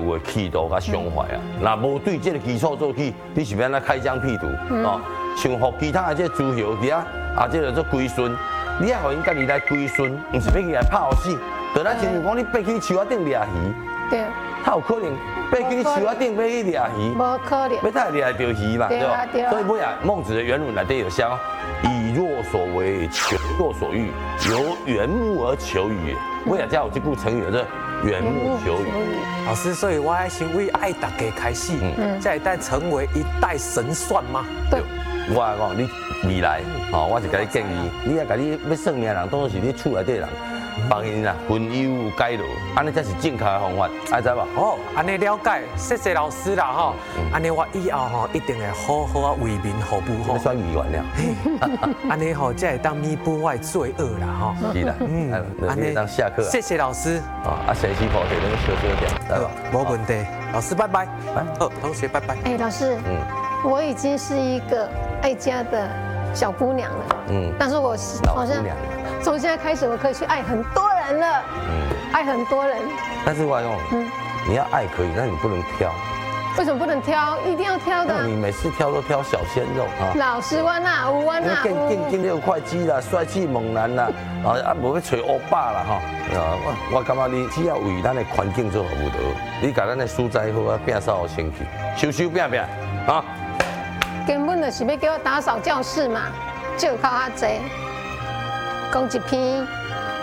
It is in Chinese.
务的气度甲想法啊。若无对这个基础做起，你是要安怎开疆辟土哦？像互其他的这诸侯伫啊，这个做归顺，你要互因家己来归顺，唔是要去来拍死。就咱亲像讲，你爬去树仔顶掠鱼， 对， 他有可能爬去树仔顶要去掠鱼， 无可能， 要太掠到鱼嘛，对吧？所以尾啊，孟子的原文内底有写，以若所为，求若所欲，由缘木而求鱼。尾啊，才有这句成语叫做缘木求鱼。 老师，所以我爱先为爱大家开始，才会当成为一代神算吗？ 对。 我讲你未来，哦，我是甲你建议，你要甲你要算命的人当作是你厝内底人，帮因啦分忧解劳，安尼才是正确的方法，爱知无？ 哦，安尼了解，谢谢老师啦吼，安尼我以后吼一定会好好啊为民服务吼。 你选议员了， 安尼吼才会当弥补我的罪恶啦吼。 是啦，安尼当下课。 谢谢老师。 啊，神奇跑腿那个小点，知道吧？ 没问题，老师拜拜。同学拜拜。 哎，老师，我已经是一个爱家的小姑娘了，但是我好像从现在开始，我可以去爱很多人了，爱很多人。 但是我讲，你要爱可以，但你不能挑。 为什么不能挑？一定要挑的。 你每次挑都挑小鲜肉啊！ 老师，我哪有我哪有？ 见6块肌啦，帅气猛男啦，无要找欧巴啦哈！我感觉你只要为咱的环境做服务就好，你把咱的蔬菜好啊，摒扫先去，收摒啊！ 根本就是要给我打扫教室嘛，就靠他这讲一篇。